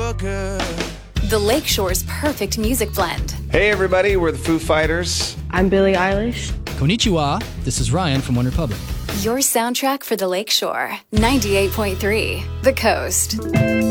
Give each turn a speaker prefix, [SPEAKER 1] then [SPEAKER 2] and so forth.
[SPEAKER 1] feel good.
[SPEAKER 2] The Lakeshore's perfect music blend.
[SPEAKER 3] Hey everybody, we're the Foo Fighters.
[SPEAKER 4] I'm Billie Eilish.
[SPEAKER 5] Konnichiwa, this is Ryan from OneRepublic.
[SPEAKER 2] Your soundtrack for the Lakeshore. 98.3 The Coast.